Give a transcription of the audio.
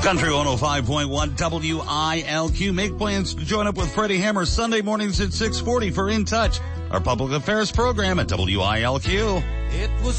Country 105.1 WILQ. Make plans to join up with Freddie Hammer Sunday mornings at 6:40 for In Touch, our public affairs program at WILQ.